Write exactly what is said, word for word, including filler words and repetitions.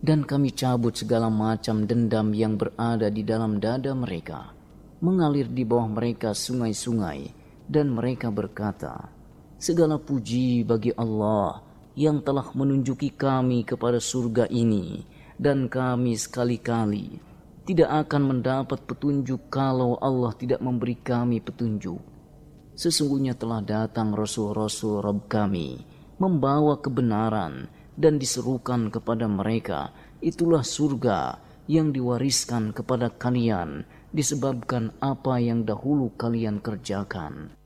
dan kami cabut segala macam dendam yang berada di dalam dada mereka. Mengalir di bawah mereka sungai-sungai, dan mereka berkata, segala puji bagi Allah yang telah menunjuki kami kepada surga ini, dan kami sekali-kali tidak akan mendapat petunjuk kalau Allah tidak memberi kami petunjuk. Sesungguhnya telah datang Rasul-Rasul Rabb kami, membawa kebenaran, dan diserukan kepada mereka, itulah surga yang diwariskan kepada kalian disebabkan apa yang dahulu kalian kerjakan.